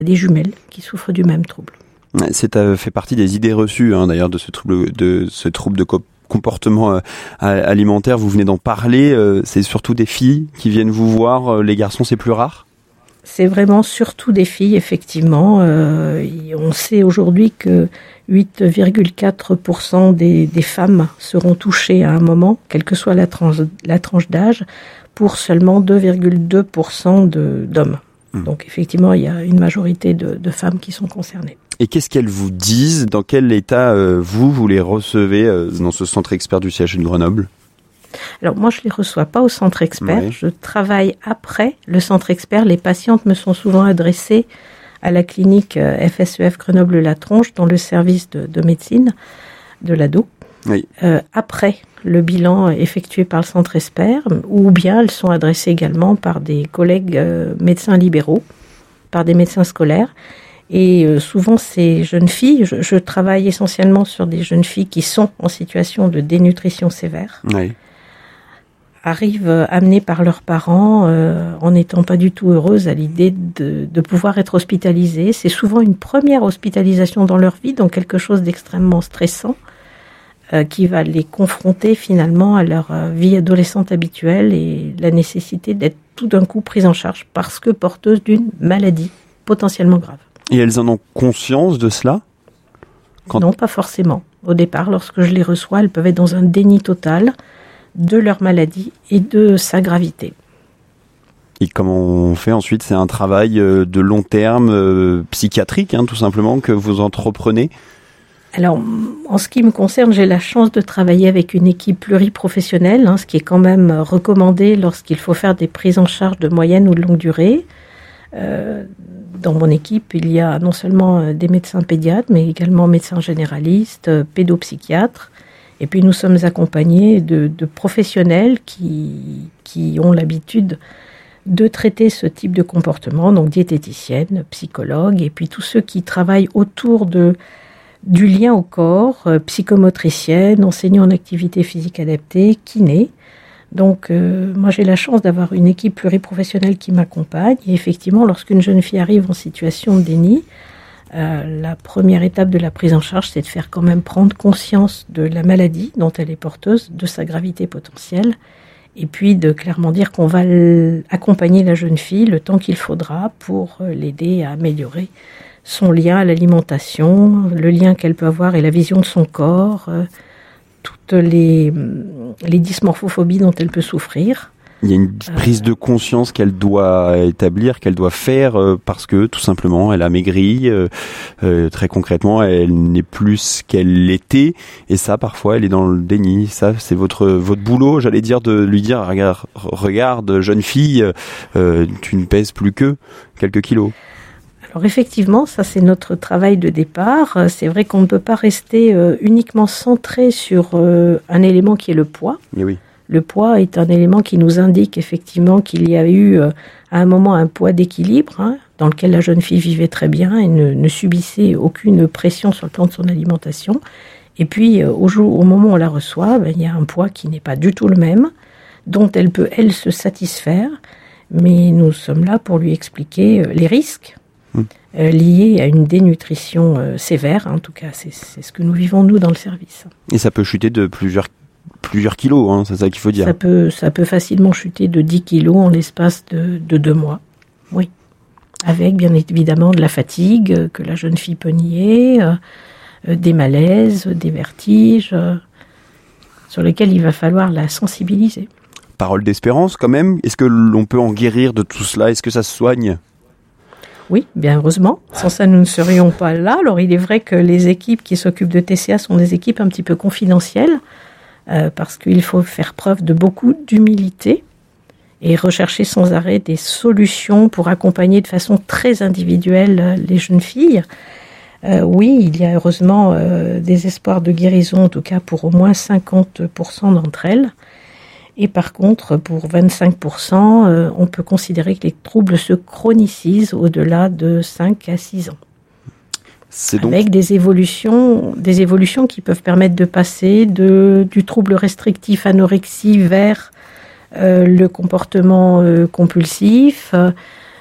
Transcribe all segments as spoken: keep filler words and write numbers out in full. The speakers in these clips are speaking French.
des jumelles qui souffrent du même trouble. C'est euh, fait partie des idées reçues, hein, d'ailleurs, de ce trouble de ce trouble de co- comportement euh, alimentaire. Vous venez d'en parler. Euh, c'est surtout des filles qui viennent vous voir. Euh, les garçons, c'est plus rare. C'est vraiment surtout des filles, effectivement. Euh, on sait aujourd'hui que huit virgule quatre pour cent des, des femmes seront touchées à un moment, quelle que soit la tranche, la tranche d'âge, pour seulement deux virgule deux pour cent de, d'hommes. Mmh. Donc effectivement, il y a une majorité de, de femmes qui sont concernées. Et qu'est-ce qu'elles vous disent ? Dans quel état, euh, vous, vous les recevez euh, dans ce centre expert du C H U de Grenoble ? Alors moi, je ne les reçois pas au centre expert. Oui. Je travaille après le centre expert. Les patientes me sont souvent adressées à la clinique F S E F Grenoble-La Tronche, dans le service de, de médecine de l'ado. Oui. Euh, après le bilan effectué par le centre expert, ou bien elles sont adressées également par des collègues euh, médecins libéraux, par des médecins scolaires. Et euh, souvent, ces jeunes filles, je, je travaille essentiellement sur des jeunes filles qui sont en situation de dénutrition sévère. Oui. Arrivent euh, amenées par leurs parents euh, en n'étant pas du tout heureuses à l'idée de, de pouvoir être hospitalisées. C'est souvent une première hospitalisation dans leur vie, donc quelque chose d'extrêmement stressant euh, qui va les confronter finalement à leur euh, vie adolescente habituelle et la nécessité d'être tout d'un coup prises en charge parce que porteuses d'une maladie potentiellement grave. Et elles en ont conscience de cela ? Quand... Non, pas forcément. Au départ, lorsque je les reçois, elles peuvent être dans un déni total de leur maladie et de sa gravité. Et comment on fait ensuite ? C'est un travail de long terme, euh, psychiatrique, hein, tout simplement, que vous entreprenez ? Alors, en ce qui me concerne, j'ai la chance de travailler avec une équipe pluriprofessionnelle, hein, ce qui est quand même recommandé lorsqu'il faut faire des prises en charge de moyenne ou de longue durée. Euh, dans mon équipe, il y a non seulement des médecins pédiatres, mais également médecins généralistes, pédopsychiatres. Et puis nous sommes accompagnés de, de professionnels qui, qui ont l'habitude de traiter ce type de comportement, donc diététiciennes, psychologues, et puis tous ceux qui travaillent autour de, du lien au corps, euh, psychomotriciennes, enseignants en activité physique adaptée, kinés. Donc euh, moi j'ai la chance d'avoir une équipe pluriprofessionnelle qui m'accompagne. Et effectivement, lorsqu'une jeune fille arrive en situation de déni, Euh, la première étape de la prise en charge, c'est de faire quand même prendre conscience de la maladie dont elle est porteuse, de sa gravité potentielle, et puis de clairement dire qu'on va accompagner la jeune fille le temps qu'il faudra pour l'aider à améliorer son lien à l'alimentation, le lien qu'elle peut avoir et la vision de son corps, euh, toutes les, les dysmorphophobies dont elle peut souffrir. Il y a une prise de conscience qu'elle doit établir, qu'elle doit faire euh, parce que tout simplement elle a maigri, euh, euh, très concrètement elle n'est plus ce qu'elle l'était et ça parfois elle est dans le déni. Ça c'est votre votre boulot, j'allais dire, de lui dire regarde, regarde jeune fille, euh, tu ne pèses plus que quelques kilos. Alors effectivement, ça c'est notre travail de départ. C'est vrai qu'on ne peut pas rester euh, uniquement centré sur euh, un élément qui est le poids. Et oui. Le poids est un élément qui nous indique effectivement qu'il y a eu euh, à un moment un poids d'équilibre, hein, dans lequel la jeune fille vivait très bien et ne, ne subissait aucune pression sur le plan de son alimentation. Et puis euh, au, jour, au moment où on la reçoit, ben, il y a un poids qui n'est pas du tout le même, dont elle peut, elle, se satisfaire. Mais nous sommes là pour lui expliquer euh, les risques mmh. euh, liés à une dénutrition euh, sévère. En tout cas, c'est, c'est ce que nous vivons, nous, dans le service. Et ça peut chuter de plusieurs plusieurs kilos, hein, c'est ça qu'il faut dire. Ça peut, ça peut facilement chuter de dix kilos en l'espace de, de deux mois, oui. Avec, bien évidemment, de la fatigue que la jeune fille peut nier, euh, des malaises, des vertiges, euh, sur lesquels il va falloir la sensibiliser. Parole d'espérance, quand même. Est-ce que l'on peut en guérir de tout cela ? Est-ce que ça se soigne ? Oui, bien heureusement. Sans ça, nous ne serions pas là. Alors, il est vrai que les équipes qui s'occupent de T C A sont des équipes un petit peu confidentielles, Euh, parce qu'il faut faire preuve de beaucoup d'humilité et rechercher sans arrêt des solutions pour accompagner de façon très individuelle euh, les jeunes filles. Euh, oui, il y a heureusement euh, des espoirs de guérison, en tout cas pour au moins cinquante pour cent d'entre elles. Et par contre, pour vingt-cinq pour cent, euh, on peut considérer que les troubles se chronicisent au-delà de cinq à six ans. C'est donc... Avec des évolutions, des évolutions qui peuvent permettre de passer de, du trouble restrictif anorexie vers euh, le comportement euh, compulsif,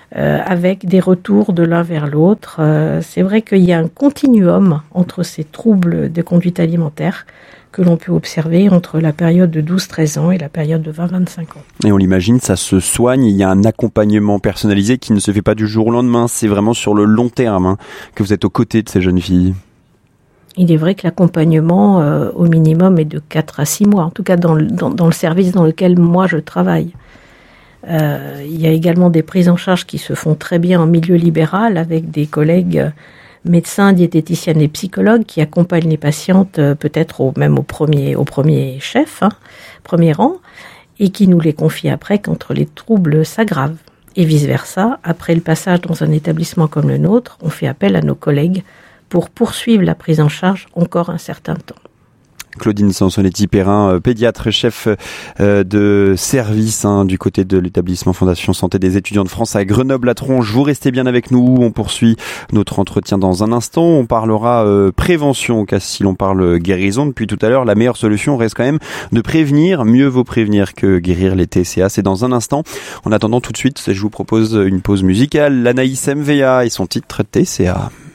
euh, avec des retours de l'un vers l'autre. Euh, c'est vrai qu'il y a un continuum entre ces troubles de conduite alimentaire que l'on peut observer entre la période de douze treize ans et la période de vingt vingt-cinq ans. Et on l'imagine, ça se soigne, il y a un accompagnement personnalisé qui ne se fait pas du jour au lendemain, c'est vraiment sur le long terme hein, que vous êtes aux côtés de ces jeunes filles. Il est vrai que l'accompagnement euh, au minimum est de quatre à six mois, en tout cas dans le, dans, dans le service dans lequel moi je travaille. Euh, il y a également des prises en charge qui se font très bien en milieu libéral avec des collègues médecins, diététiciennes et psychologues qui accompagnent les patientes euh, peut-être au, même au premier, au premier chef, hein, premier rang, et qui nous les confient après quand les troubles s'aggravent. Et vice-versa, après le passage dans un établissement comme le nôtre, on fait appel à nos collègues pour poursuivre la prise en charge encore un certain temps. Claudine Sansonetti-Perrin, pédiatre, chef de service hein, du côté de l'établissement Fondation Santé des étudiants de France à Grenoble-la-Tronche. Vous restez bien avec nous, on poursuit notre entretien dans un instant. On parlera euh, prévention, car si l'on parle guérison depuis tout à l'heure, la meilleure solution reste quand même de prévenir. Mieux vaut prévenir que guérir les T C A. C'est dans un instant. En attendant tout de suite, je vous propose une pause musicale. L'Anaïs M V A et son titre T C A.